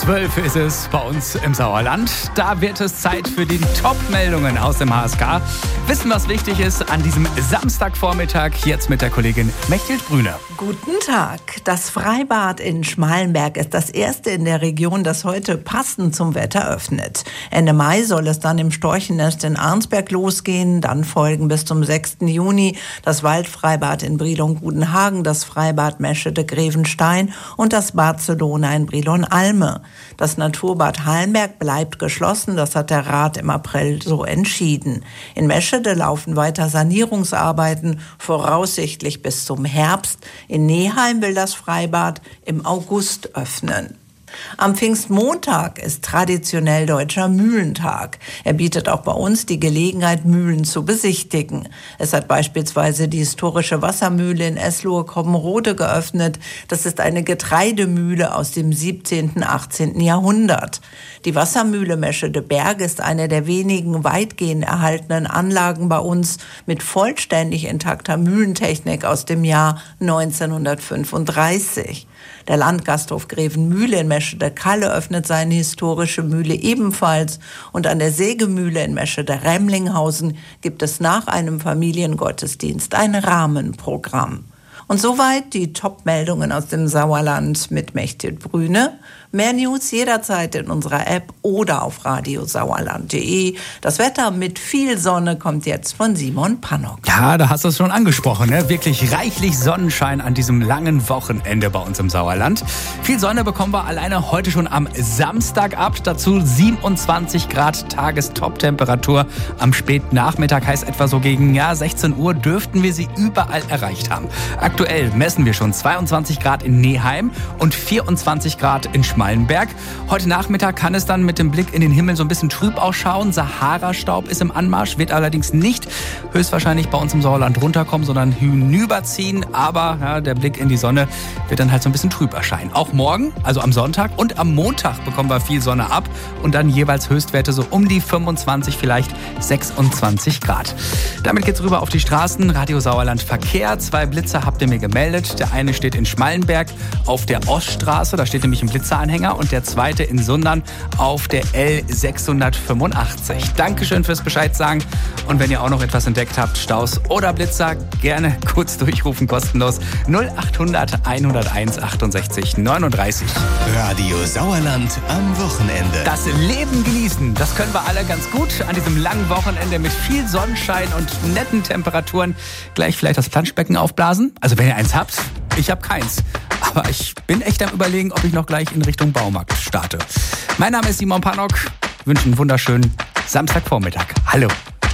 12 ist es bei uns im Sauerland. Da wird es Zeit für die Top-Meldungen aus dem HSK. Wissen, was wichtig ist an diesem Samstagvormittag. Jetzt mit der Kollegin Mechthild Brüner. Guten Tag. Das Freibad in Schmalenberg ist das erste in der Region, das heute passend zum Wetter öffnet. Ende Mai soll es dann im Storchennest in Arnsberg losgehen. Dann folgen bis zum 6. Juni das Waldfreibad in Brilon-Gudenhagen, das Freibad Meschede-Grevenstein und das Bad Sedona in Brilon-Alme. Das Naturbad Hallenberg bleibt geschlossen. Das hat der Rat im April so entschieden. In Meschede laufen weiter Sanierungsarbeiten, voraussichtlich bis zum Herbst. In Neheim will das Freibad im August öffnen. Am Pfingstmontag ist traditionell Deutscher Mühlentag. Er bietet auch bei uns die Gelegenheit, Mühlen zu besichtigen. Es hat beispielsweise die historische Wassermühle in Eslohe-Cobbenrode geöffnet. Das ist eine Getreidemühle aus dem 17., 18. Jahrhundert. Die Wassermühle Meschede-Berg ist eine der wenigen weitgehend erhaltenen Anlagen bei uns mit vollständig intakter Mühlentechnik aus dem Jahr 1935. Der Landgasthof Grevenmühle in Meschede-Kalle öffnet seine historische Mühle ebenfalls. Und an der Sägemühle in Meschede-Remlinghausen gibt es nach einem Familiengottesdienst ein Rahmenprogramm. Und soweit die Top-Meldungen aus dem Sauerland mit Mechthild Brüner. Mehr News jederzeit in unserer App oder auf radiosauerland.de. Das Wetter mit viel Sonne kommt jetzt von Simon Pannock. Ja, da hast du es schon angesprochen, ne? Wirklich reichlich Sonnenschein an diesem langen Wochenende bei uns im Sauerland. Viel Sonne bekommen wir alleine heute schon am Samstag ab. Dazu 27 Grad Tagestop-Temperatur. Am Spätnachmittag heißt etwa so gegen 16 Uhr dürften wir sie überall erreicht haben. Aktuell messen wir schon 22 Grad in Neheim und 24 Grad in Schmalenberg. Heute Nachmittag kann es dann mit dem Blick in den Himmel so ein bisschen trüb ausschauen. Sahara-Staub ist im Anmarsch, wird allerdings nicht höchstwahrscheinlich bei uns im Sauerland runterkommen, sondern hinüberziehen. Aber ja, der Blick in die Sonne wird dann halt so ein bisschen trüb erscheinen. Auch morgen, also am Sonntag und am Montag bekommen wir viel Sonne ab und dann jeweils Höchstwerte so um die 25, vielleicht 26 Grad. Damit geht's rüber auf die Straßen. Radio Sauerland Verkehr. 2 Blitzer habt ihr mir gemeldet. Der eine steht in Schmalenberg auf der Oststraße, da steht nämlich ein Blitzeranhänger, und der zweite in Sundern auf der L685. Dankeschön fürs Bescheid sagen. Und wenn ihr auch noch etwas entdeckt habt, Staus oder Blitzer, gerne kurz durchrufen, kostenlos 0800 101 68 39. Radio Sauerland am Wochenende. Das Leben genießen, das können wir alle ganz gut an diesem langen Wochenende mit viel Sonnenschein und netten Temperaturen. Gleich vielleicht das Planschbecken aufblasen. Also wenn ihr eins habt, ich habe keins. Aber ich bin echt am Überlegen, ob ich noch gleich in Richtung Baumarkt starte. Mein Name ist Simon Pannock. Ich wünsche einen wunderschönen Samstagvormittag. Hallo.